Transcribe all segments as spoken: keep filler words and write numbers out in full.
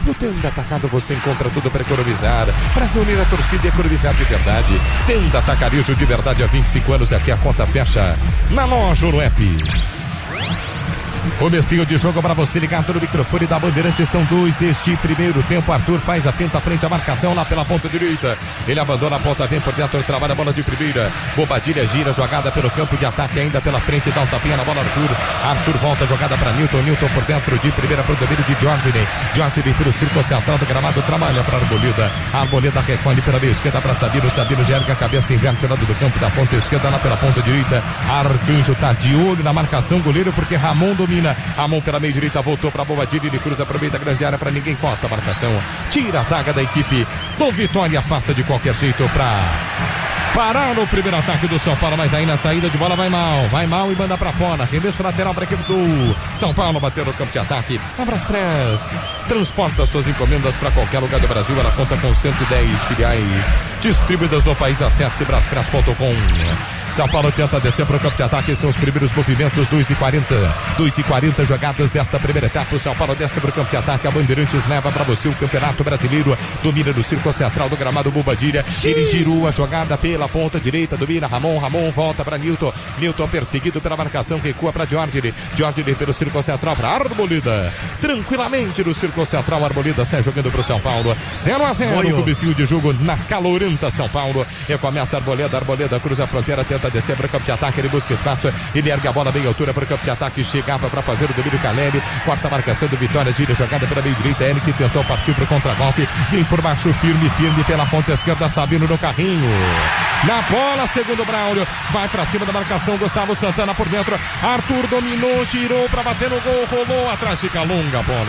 No Tenda Atacado você encontra tudo para economizar, para reunir a torcida e economizar de verdade. Tenda Atacarejo de verdade há vinte e cinco anos, aqui a conta fecha na loja ou no app. Comecinho de jogo para você ligado no microfone da Bandeirantes, são dois deste primeiro tempo. Arthur faz a finta frente à marcação lá pela ponta direita, ele abandona a ponta, vem por dentro, trabalha a bola de primeira, Bobadilha gira, jogada pelo campo de ataque ainda pela frente, dá um tapinha na bola Arthur, Arthur volta a jogada para Newton, Newton por dentro de primeira para o domínio de Jorginho, Jorginho pelo círculo central do gramado, trabalha para a Arboleda, a Arboleda refone pela meia esquerda para Sabino, Sabino já ergue a cabeça, inverte o lado do campo da ponta esquerda lá pela ponta direita, Arcanjo tá de olho na marcação, goleiro porque Ramon domina, a mão pela meia direita, voltou para Bobadilha, ele cruza para o meio da grande área para ninguém, corta a marcação, tira a zaga da equipe do Vitória, afasta de qualquer jeito para parar no primeiro ataque do São Paulo, mas aí na saída de bola vai mal, vai mal e manda para fora, arremesso lateral para a equipe do São Paulo, bateu no campo de ataque, Abraxpress, transporta suas encomendas para qualquer lugar do Brasil, ela conta com cento e dez filiais distribuídas no país, acesse braspress ponto com. São Paulo tenta descer para o campo de ataque, são os primeiros movimentos, dois e quarenta, dois e quarenta jogadas desta primeira etapa, o São Paulo desce para o campo de ataque, a Bandeirantes leva para você o Campeonato Brasileiro, domina no círculo central do gramado Bobadilha, ele girou a jogada pela ponta direita, domina Ramon, Ramon volta para Newton, Newton perseguido pela marcação, recua para Jorginho, Jorginho pelo círculo central para Arboleda, tranquilamente no círculo central, Arboleda sai jogando para o São Paulo, zero a zero, comecinho de jogo na calorenta São Paulo, e começa a Arboleda, Arboleda cruza a fronteira, tenta descer para o campo de ataque, ele busca espaço, ele ergue a bola bem altura para o campo de ataque, chegava para fazer o domínio Caleri, quarta marcação do Vitória, gira jogada pela meia direita, ele que tentou partir para o contra-golpe, vem por baixo firme, firme pela ponta esquerda, Sabino no carrinho, na bola, segundo Braulio, vai para cima da marcação, Gustavo Santana por dentro, Arthur dominou, girou para bater no gol, rolou atrás, fica longa a bola.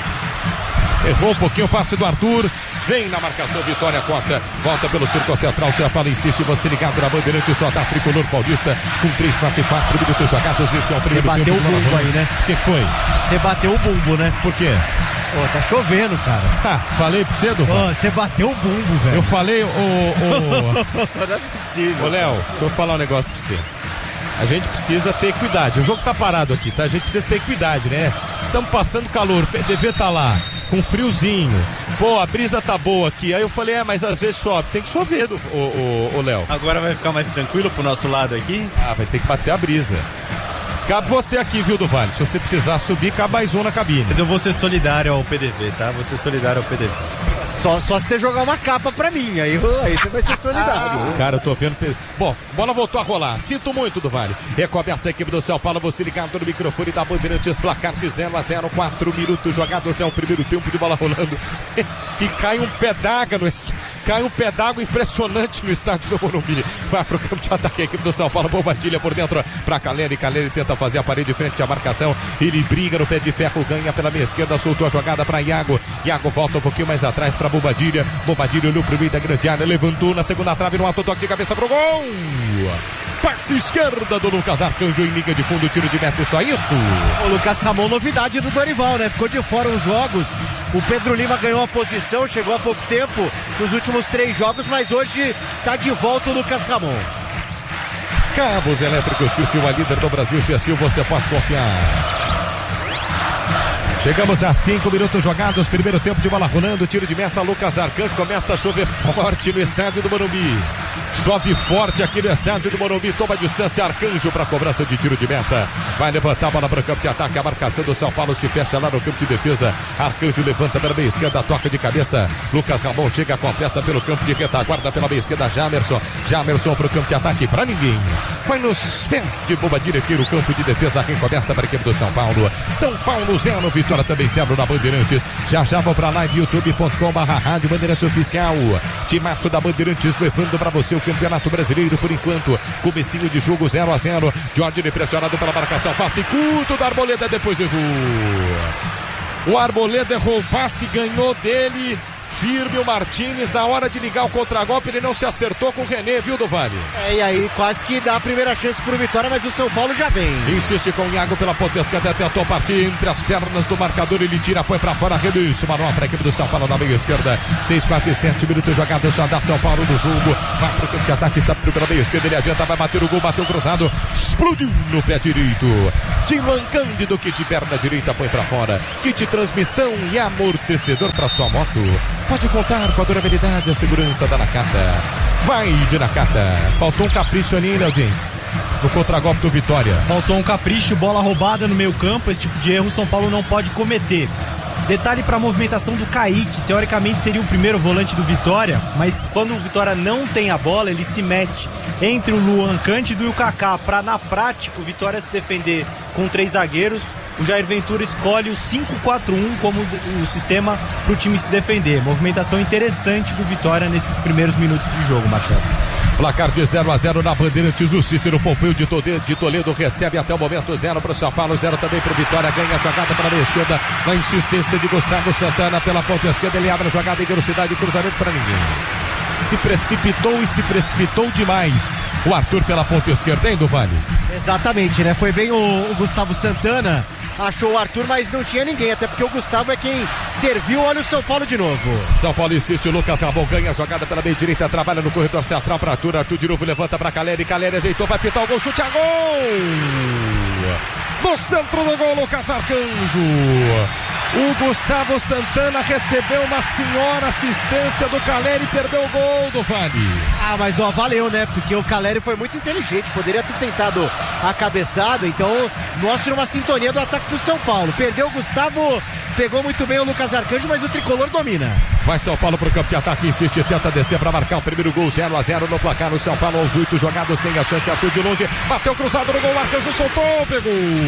Errou um pouquinho o passe do Arthur, vem na marcação, Vitória corta, volta pelo círculo central, São Paulo insiste, você ligado na Bandeirante, só tá Tricolor Paulista, com três, quase quatro minutos jogados, esse é o primeiro tempo. Você bateu o bumbo aí, né? O que foi? Você bateu o bumbo, né? Por quê? Ô, tá chovendo, cara. Ah, falei pra você, do Você bateu o bumbo, velho. Eu falei, ô... ô... Não é possível. Ô, Léo, deixa eu falar um negócio pra você. A gente precisa ter cuidado. O jogo tá parado aqui, tá? A gente precisa ter cuidado, né? Estamos passando calor, o P D V tá lá, com friozinho. Pô, a brisa tá boa aqui. Aí eu falei, é, mas às vezes chove. Tem que chover, do, o, o, o Léo. Agora vai ficar mais tranquilo pro nosso lado aqui? Ah, vai ter que bater a brisa. Cabe você aqui, viu, do Vale? Se você precisar subir, cabe mais um na cabine. Mas eu vou ser solidário ao P D V, tá? Vou ser solidário ao P D V. Só, só se você jogar uma capa pra mim, aí, aí você vai ser solidário. Cara, eu tô vendo... Bom, bola voltou a rolar. Sinto muito, do Vale. Recomeça a equipe do São Paulo, você ligado no microfone da Bandeirantes, placar de zero a zero, quatro minutos jogados, é o primeiro tempo de bola rolando. E cai um pé d'água no estádio. Cai um pé d'água impressionante no estádio do Morumbi. Vai pro campo de ataque a equipe do São Paulo, Bobadilha por dentro pra Caleri, Caleri tenta fazer a parede frente à marcação, ele briga no pé de ferro, ganha pela meia esquerda, soltou a jogada pra Iago, Iago volta um pouquinho mais atrás pra Bobadilha, Bobadilha olhou pro meio da grande área, levantou na segunda trave, no alto toque de cabeça pro gol, passe esquerda do Lucas Arcanjo em liga de fundo, tiro de meta, só isso. O Lucas Ramon, novidade do Dorival, né? Ficou de fora os jogos, o Pedro Lima ganhou a posição, chegou há pouco tempo nos últimos três jogos, mas hoje tá de volta o Lucas Ramon. Cabos Elétricos Silva, líder do Brasil, se assim você pode confiar. Chegamos a cinco minutos jogados, primeiro tempo de bola rolando, tiro de meta, Lucas Arcanjo, começa a chover forte no estádio do Morumbi. Chove forte aqui no estádio do Morumbi, toma distância, Arcanjo para cobrança de tiro de meta. Vai levantar a bola para o campo de ataque, a marcação do São Paulo se fecha lá no campo de defesa. Arcanjo levanta pela meia esquerda, toca de cabeça. Lucas Ramon chega completa pelo campo de retaguarda pela meia esquerda, Jamerson. Jamerson para o campo de ataque, para ninguém. Vai nos pés de Bobadilha aqui no campo de defesa, recomeça para a equipe do São Paulo. São Paulo zero, Vitória também zero na Bandeirantes. Já já vou para live youtube ponto com barra rádio Bandeirantes Oficial. Timaço da Bandeirantes levando para você o Campeonato Brasileiro por enquanto. Comecinho de jogo zero a zero. Jorginho pressionado pela marcação. Passe curto da Arboleda, depois errou. O Arboleda errou o passe, ganhou dele. firme o Martínez. Na hora de ligar o contragolpe, ele não se acertou com o René, viu, do Vale? É, e aí quase que dá a primeira chance pro Vitória, mas o São Paulo já vem. Insiste com o Iago pela ponta esquerda, tentou partir entre as pernas do marcador, ele tira, foi pra fora, arremesso, manual pra equipe do São Paulo na meia esquerda. Seis, quase sete minutos jogado, só dá São Paulo no jogo. Vai pro campo de ataque, sabe pela meia esquerda, ele adianta, vai bater o gol, bateu cruzado, explodiu no pé direito. Dilan Cândido, que de perna direita põe pra fora. Kit transmissão e amortecedor pra sua moto. Pode contar com a durabilidade e a segurança da Nakata. Vai de Nakata. Faltou um capricho ali, hein, Léo Dins? No contragolpe do Vitória. Faltou um capricho, bola roubada no meio campo. Esse tipo de erro o São Paulo não pode cometer. Detalhe para a movimentação do Kaique, teoricamente seria o primeiro volante do Vitória, mas quando o Vitória não tem a bola, ele se mete entre o Luan Cândido e o Kaká, para na prática o Vitória se defender com três zagueiros. O Jair Ventura escolhe o cinco quatro um como o sistema para o time se defender. Movimentação interessante do Vitória nesses primeiros minutos de jogo, Marcelo. Placar de zero a zero na Bandeirantes, o Cícero Pompeu de Toledo, de Toledo recebe até o momento zero para o São Paulo, zero também para o Vitória, ganha a jogada para a meia esquerda, na insistência de Gustavo Santana pela ponta esquerda, ele abre a jogada em velocidade, cruzamento para ninguém. Se precipitou e se precipitou demais o Arthur pela ponta esquerda, hein, do Vale? Exatamente, né? Foi bem o, o Gustavo Santana, achou o Arthur, mas não tinha ninguém, até porque o Gustavo é quem serviu. Olha o São Paulo de novo. São Paulo insiste, o Lucas Rabon ganha a jogada pela meia direita, trabalha no corredor central para Arthur, Arthur de novo levanta para Caleri, Caleri ajeitou, vai pitar o gol, chute a gol! No centro do gol, Lucas Arcanjo. O Gustavo Santana recebeu uma senhora assistência do Caleri e perdeu o gol do Vale. Ah, mas ó, valeu, né? Porque o Caleri foi muito inteligente, poderia ter tentado a cabeçada, então mostra uma sintonia do ataque do São Paulo. Perdeu o Gustavo, pegou muito bem o Lucas Arcanjo, mas o tricolor domina. Vai São Paulo pro campo de ataque, insiste, tenta descer para marcar o primeiro gol, zero a zero no placar no São Paulo, aos oito jogados, tem a chance, Arthur de longe, bateu cruzado no gol, Arcanjo soltou, pegou.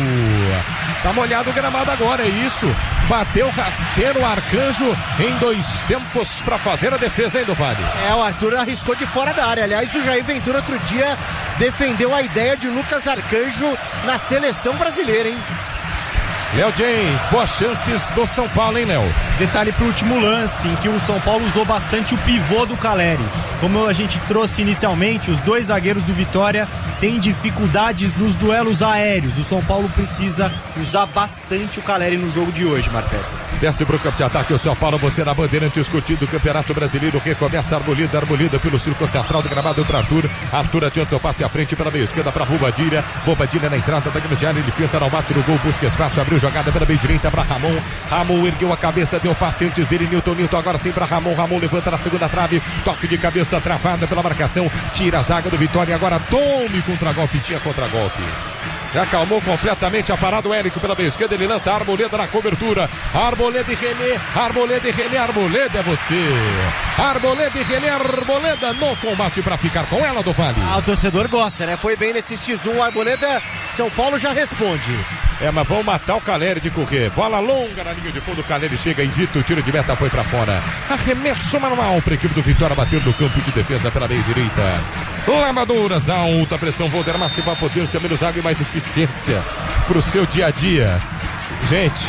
Tá molhado o gramado agora, é isso. Bateu rasteiro o Arcanjo em dois tempos para fazer a defesa, hein, do Vale? É, o Arthur arriscou de fora da área. Aliás, o Jair Ventura outro dia defendeu a ideia de Lucas Arcanjo na seleção brasileira, hein? Léo James, boas chances do São Paulo, hein, Léo? Detalhe pro último lance, em que o São Paulo usou bastante o pivô do Caleri. Como a gente trouxe inicialmente, os dois zagueiros do Vitória têm dificuldades nos duelos aéreos. O São Paulo precisa usar bastante o Caleri no jogo de hoje, Marcelo. Desce pro campo de ataque o São Paulo, você na Bandeirantes, curtindo o Campeonato Brasileiro, recomeça a Arbolida, Arbolida pelo círculo central do gramado para Arthur. Arthur adianta o passe à frente pela meia esquerda para Bobadilha. Bobadilha na entrada da grande área, ele finta, não bate no gol, busca espaço, abriu jogada pela meia direita para Ramon. Ramon ergueu a cabeça, deu passe antes dele, Nilton, Nilton agora sim para Ramon. Ramon levanta na segunda trave, toque de cabeça travada pela marcação, tira a zaga do Vitória, agora tome contragolpe, tinha contragolpe. Já acalmou completamente a parada o Érico pela meia esquerda, ele lança a Arboleda na cobertura. Arboleda e René, Arboleda e René, Arboleda é você. Arboleda e René, Arboleda no combate para ficar com ela, do Vale. Ah, o torcedor gosta, né? Foi bem nesse X um, Arboleda, São Paulo já responde. É, mas vão matar o Caleri de correr. Bola longa na linha de fundo, o Caleri chega, evita o tiro de meta, foi para fora. Arremesso manual para a equipe do Vitória bater no campo de defesa pela meia direita. Lavadoras, alta pressão, Volder, máxima potência, menos água e mais eficiência pro seu dia a dia. Gente,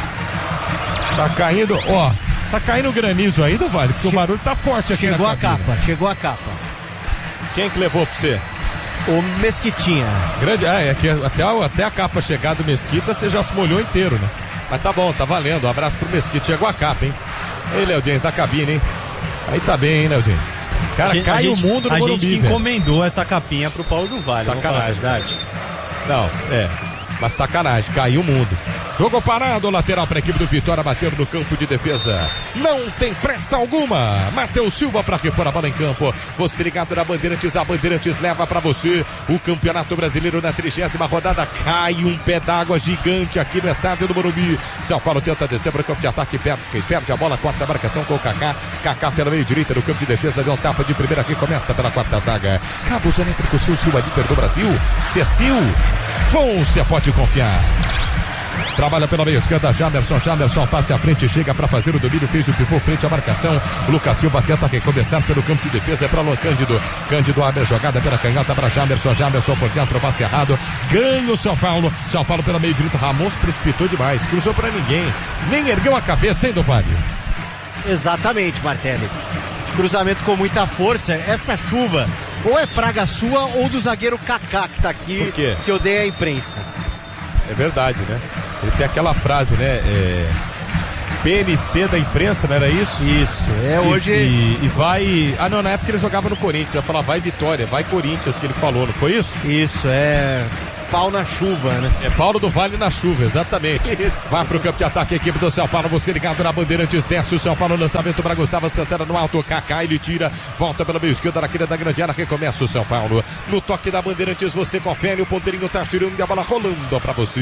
tá caindo, ó, tá caindo granizo aí, do Vale, porque che... o barulho tá forte aqui. Chegou na a capa, chegou a capa. Quem que levou pra você? O Mesquitinha. Grande, ah, é que até, até a capa chegar do Mesquita você já se molhou inteiro, né? Mas tá bom, tá valendo. Um abraço pro Mesquita. Chegou a capa, hein? Ei, Léo James, da cabine, hein? Aí tá bem, hein, Léo James? Cara, gente, cai gente, o mundo no a Morumbi, gente que velho. encomendou essa capinha pro Paulo do Vale. Sacanagem, verdade. Não, é. Mas sacanagem, caiu o mundo. Jogo parado, lateral para a equipe do Vitória, bater no campo de defesa. Não tem pressa alguma. Matheus Silva para repor a bola em campo. Você ligado na Bandeirantes, a Bandeirantes leva para você o Campeonato Brasileiro na trigésima rodada. Cai um pé d'água gigante aqui no estádio do Morumbi. São Paulo tenta descer para o campo de ataque, perde, perde a bola, corta a marcação com o Kaká. Kaká pela meio direita no campo de defesa, deu um tapa de primeira que começa pela quarta zaga. Cabos elétricos, Sil, Sil, líder do Brasil. Cecil, você pode confiar. Trabalha pela meia esquerda, Jamerson, Jamerson passe à frente, chega para fazer o domínio, fez o pivô frente à marcação. Lucas Silva tenta recomeçar pelo campo de defesa, é para Luan Cândido. Cândido abre a jogada pela canhota para Jamerson, Jamerson por dentro, passe errado. Ganha o São Paulo, São Paulo pela meia direita, Ramon se precipitou demais, cruzou para ninguém, nem ergueu a cabeça, hein, do Vale? Exatamente, Martelli. Cruzamento com muita força. Essa chuva ou é praga sua ou do zagueiro Kaká que tá aqui, que eu dei à imprensa. É verdade, né? Ele tem aquela frase, né? É... P N C da imprensa, não era isso? Isso, é hoje. E, e vai. Ah, não, na época ele jogava no Corinthians. Ia falar, vai Vitória, vai Corinthians, que ele falou, não foi isso? Isso, é. Pau na chuva, né? É Paulo do Vale na chuva, exatamente. Isso. Vai pro campo de ataque a equipe do São Paulo. Você ligado na Bandeirantes, desce o São Paulo. Lançamento para Gustavo Santana no alto. Kaká, ele tira, volta pela meia esquerda na querida da grande área. Recomeça o São Paulo. No toque da Bandeirantes, você confere. O ponteirinho tá tirando e a bola rolando pra você.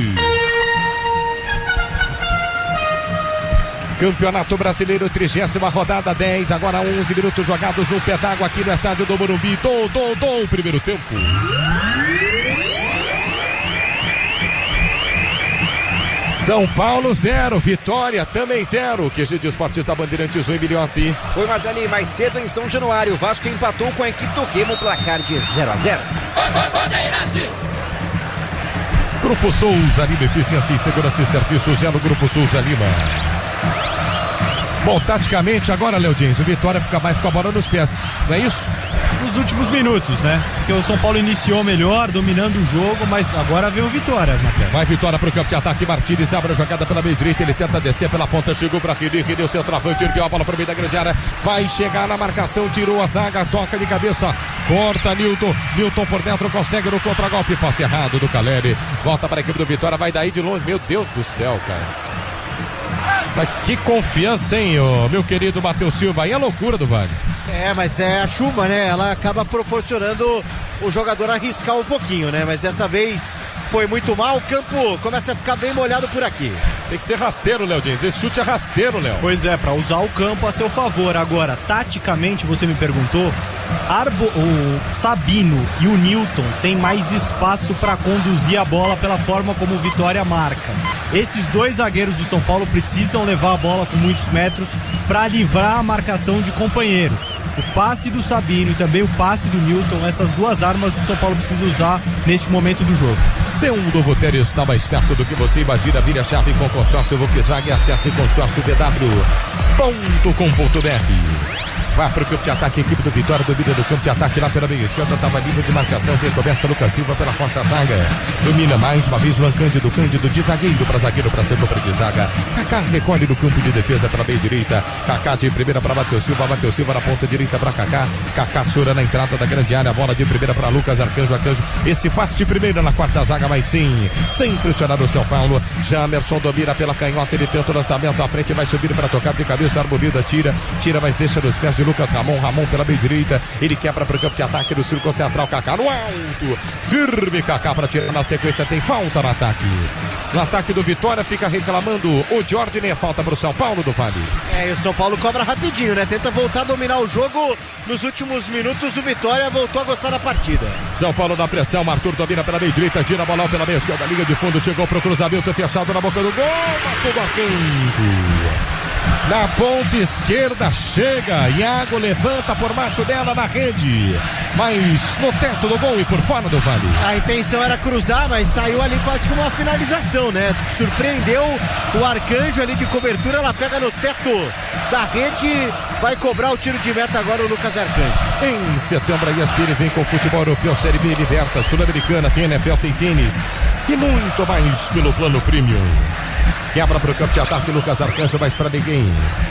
Campeonato Brasileiro, trigésima rodada, dez, agora onze minutos jogados, um pé d'água aqui no estádio do Morumbi. Dom, dom, dom, primeiro tempo. São Paulo zero, Vitória também zero. Q G de Esportes da Bandeirantes, o Emiliossi. Oi, Martelli, mais cedo em São Januário, o Vasco empatou com a equipe do Remo, placar de zero a zero. Grupo Souza Lima, eficiência, segurança e serviços, é no Grupo Souza Lima. Bom, taticamente agora, Léo Diniz, o Vitória fica mais com a bola nos pés, não é isso? Nos últimos minutos, né? Porque o São Paulo iniciou melhor, dominando o jogo, mas agora vem o Vitória, Marcelo. Vai Vitória pro campo de ataque, Martínez abre a jogada pela meia direita, ele tenta descer pela ponta, chegou pra René, René o centroavante, ergueu a bola pro meio da grande área, vai chegar na marcação, tirou a zaga, toca de cabeça, corta Nilton, Nilton por dentro, consegue no contragolpe, passe errado do Caleri, volta para a equipe do Vitória, vai daí de longe, meu Deus do céu, cara. Mas que confiança, hein, ô, meu querido Matheus Silva, aí é loucura do Vale. É, mas é a chuva, né? Ela acaba proporcionando o jogador arriscar um pouquinho, né? Mas dessa vez foi muito mal, o campo começa a ficar bem molhado por aqui. Tem que ser rasteiro, Léo Diniz, esse chute é rasteiro, Léo. Pois é, para usar o campo a seu favor. Agora, taticamente, você me perguntou, Arbo, o Sabino e o Nilton têm mais espaço para conduzir a bola pela forma como o Vitória marca. Esses dois zagueiros do São Paulo precisam levar a bola com muitos metros para livrar a marcação de companheiros. O passe do Sabino e também o passe do Nilton, essas duas armas do São Paulo precisa usar neste momento do jogo. Seu novo Votério está mais perto do que você imagina. Vire a chave com consórcio Volkswagen, acesse consórcio b w ponto com ponto b r. Vai para o campo de ataque, a equipe do Vitória domina do campo de ataque lá pela meia esquerda, estava livre de marcação, recomeça Lucas Silva pela quarta zaga, domina mais uma vez o Cândido, Cândido de zagueiro para zagueiro para centro para de zaga, Kaká recolhe no campo de defesa pela meia direita, Kaká de primeira para Matheus Silva, Matheus Silva na ponta direita para Kaká, Kaká sura na entrada da grande área, bola de primeira para Lucas Arcanjo, Arcanjo, esse passe de primeira na quarta zaga, mas sim, sem pressionar o São Paulo, Jamerson domina pela canhota, ele tenta o lançamento à frente, vai subir para tocar de cabeça, Arbolida tira, tira, mas deixa nos pés de Lucas Ramon, Ramon pela meia direita, ele quebra para o campo de ataque do círculo central, Kaká no alto, firme Kaká para tirar na sequência, tem falta no ataque. No ataque do Vitória fica reclamando o Jordan, é falta para o São Paulo do Vale. É, e o São Paulo cobra rapidinho, né? Tenta voltar a dominar o jogo. Nos últimos minutos o Vitória voltou a gostar da partida. São Paulo na pressão, Arthur domina pela meia direita, gira a bola pela meia esquerda, linha de fundo, chegou para o cruzamento, fechado na boca do gol, passou do Arcanjo. Na ponta esquerda chega, Iago levanta por baixo dela na rede, mas no teto do gol e por fora do Vale. A intenção era cruzar, mas saiu ali quase como uma finalização, né? Surpreendeu o Arcanjo ali de cobertura, ela pega no teto da rede, vai cobrar o tiro de meta agora o Lucas Arcanjo. Em setembro a E S P N vem com o futebol europeu, Série B, Liberta, Sul-Americana, tem N F L, tem tênis e muito mais pelo plano premium. Quebra para o campo de ataque, Lucas Arcanjo, mas para ninguém.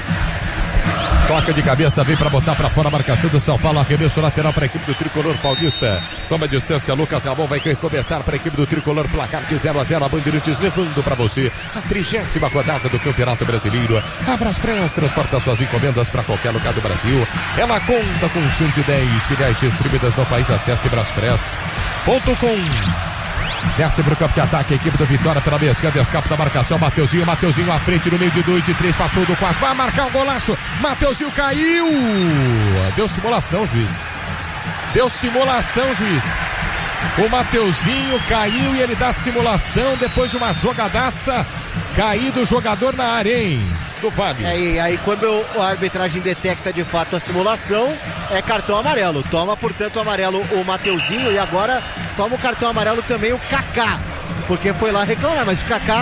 Toca de cabeça, vem para botar para fora a marcação do São Paulo, arremesso lateral para a equipe do Tricolor Paulista. Toma distância, Lucas Ramon vai recomeçar para a equipe do Tricolor, placar de zero a zero, a Bandeirantes levando para você a trigésima rodada do Campeonato Brasileiro. A Braspress transporta suas encomendas para qualquer lugar do Brasil. Ela conta com cento e dez filiais distribuídas no país. Acesse braspress ponto com. Desce pro campo de ataque, a equipe do Vitória pela meia esquerda, escapa da marcação, Mateuzinho, Mateuzinho à frente no meio de dois, de três, passou do quatro, vai marcar o golaço, Mateuzinho caiu, deu simulação, juiz, deu simulação, juiz, o Mateuzinho caiu e ele dá simulação depois de uma jogadaça, caído o jogador na área, hein? Do Vale. É, e aí quando a arbitragem detecta de fato a simulação, é cartão amarelo. Toma, portanto, o amarelo o Mateuzinho e agora toma o cartão amarelo também o Kaká, porque foi lá reclamar, mas o Kaká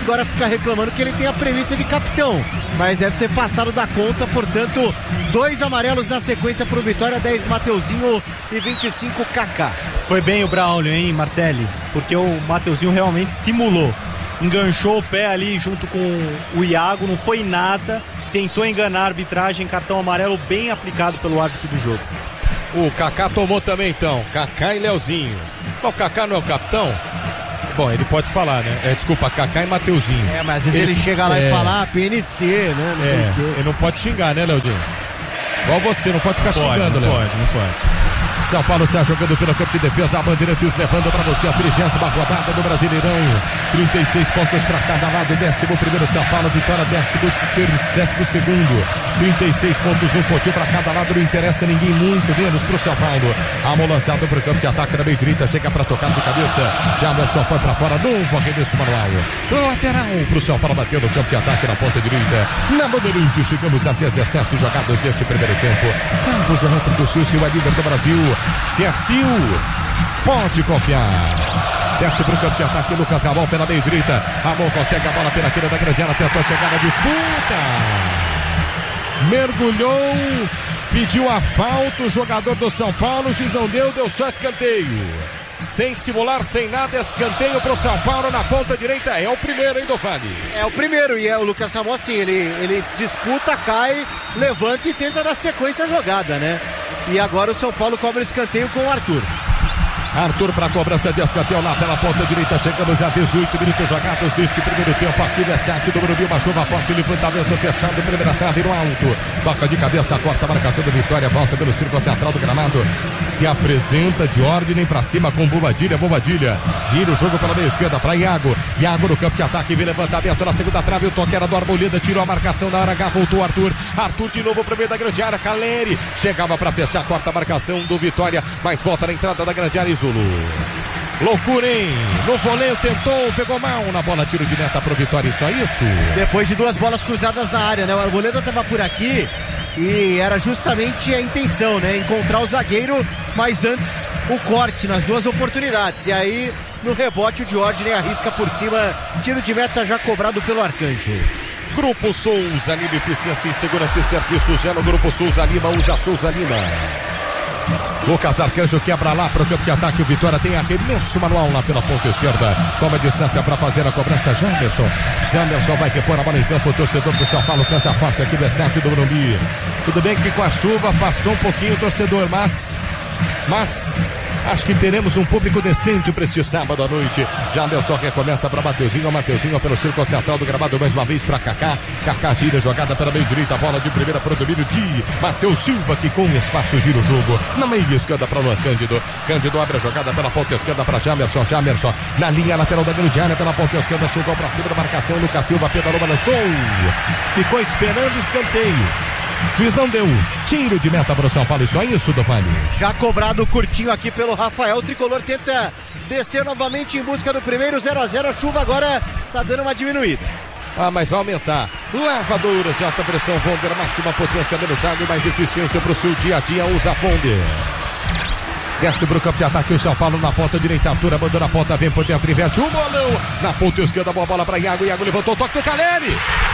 agora fica reclamando que ele tem a premissa de capitão, mas deve ter passado da conta, portanto, dois amarelos na sequência pro Vitória, dez Mateuzinho e vinte e cinco Kaká. Foi bem o Braulio, hein, Martelli? Porque o Mateuzinho realmente simulou. Enganchou o pé ali junto com o Iago, não foi nada. Tentou enganar a arbitragem, cartão amarelo bem aplicado pelo árbitro do jogo. O Kaká tomou também então, Kaká e Leozinho. Bom, o Kaká não é o capitão? Bom, ele pode falar, né? É, desculpa, Kaká e Mateuzinho. É, mas às vezes ele, ele chega lá é... e fala P N C, né? Não é, sei o quê. Ele não pode xingar, né, Léo Dias? Igual você, não pode ficar não xingando, Léo. Léo. Não pode, não pode. São Paulo está jogando pelo campo de defesa, a Bandeirantes levando para você a trigésima rodada do Brasileirão. trinta e seis pontos para cada lado, décimo primeiro São Paulo, Vitória décimo, décimo segundo. trinta e seis pontos, um pontinho para cada lado, não interessa ninguém, muito menos para o São Paulo. Amor lançado para o campo de ataque da meia direita, chega para tocar de cabeça. Jamerson foi para fora, novo arremesso manual. Lateral para o São Paulo, bateu no campo de ataque na ponta direita. Na Bandeirantes, chegamos a dezessete jogadas deste primeiro tempo. Campos Elétricos Sil, Sil é líder do Brasil. Se é Sil, pode confiar. Desce para o campo de ataque, Lucas Ramon pela meia direita. Ramon consegue a bola pela queira da grande área, tentou chegar na disputa. Mergulhou, pediu a falta o jogador do São Paulo, o juiz não deu, deu só escanteio. Sem simular, sem nada, escanteio para o São Paulo na ponta direita. É o primeiro, hein, Dovani? É o primeiro, e é o Lucas Ramon assim, ele, ele disputa, cai, levanta e tenta dar sequência à jogada, né? E agora o São Paulo cobra escanteio com o Arthur. Arthur para a cobrança de escanteio lá pela ponta direita. Chegamos a dezoito minutos jogados deste primeiro tempo. Aqui no sete do Morumbi, uma chuva forte, levantamento fechado, primeira trave no alto. Toca de cabeça, corta a marcação do Vitória, volta pelo círculo central do gramado. Se apresenta de ordem para cima com Bobadilha, Bobadilha. Gira o jogo pela meia esquerda para Iago. Iago no campo de ataque, vem levantamento na segunda trave. O toque era do Arboleda, tirou a marcação na hora H, voltou Arthur. Arthur de novo para o meio da grande área. Caleri chegava para fechar, corta a marcação do Vitória, mas volta na entrada da grande área. Loucura, hein? No voleio tentou, pegou mal na bola, tiro de meta pro Vitória, só isso? Depois de duas bolas cruzadas na área, né? O Arboleda estava por aqui e era justamente a intenção, né? Encontrar o zagueiro, mas antes o corte nas duas oportunidades. E aí, no rebote, o Diógenes arrisca por cima, tiro de meta já cobrado pelo Arcanjo. Grupo Souza Lima, eficiência em segurança e serviços, já no Grupo Souza Lima, usa Souza Lima. Lucas Arcanjo quebra lá para o campo de ataque. O Vitória tem arremesso manual lá pela ponta esquerda. Toma distância para fazer a cobrança. Jamerson. Jamerson vai repor a bola em campo. O torcedor do São Paulo canta forte aqui do estádio do Morumbi. Tudo bem que com a chuva afastou um pouquinho o torcedor, mas. Mas. Acho que teremos um público decente para este sábado à noite. Jamerson recomeça para Mateuzinho. Mateuzinho pelo círculo central do gramado mais uma vez para Kaká. Kaká gira, jogada pela meia direita. Bola de primeira para o domínio de Matheus Silva, que com espaço gira o jogo. Na meia esquerda para Luan Cândido. Cândido abre a jogada pela ponta esquerda para Jamerson. Jamerson na linha lateral da grande área pela ponta esquerda. Chegou para cima da marcação. Lucas Silva pedalou, balançou. Ficou esperando o escanteio. Juiz não deu. Tiro de meta para o São Paulo. Só isso, Dovani. Já cobrado curtinho aqui pelo Rafael. O tricolor tenta descer novamente em busca do primeiro zero a zero. A chuva agora está dando uma diminuída. Ah, mas vai aumentar. Lavadoras de alta pressão Vonder. Máxima potência, menos água e mais eficiência para o seu dia a dia. Usa Vonder. Desce para o campo de ataque o São Paulo na ponta direita. Arthur abandona a ponta, vem por dentro, inverte o bolão. Na ponta esquerda, boa bola para Iago. Iago levantou o toque do Caleri.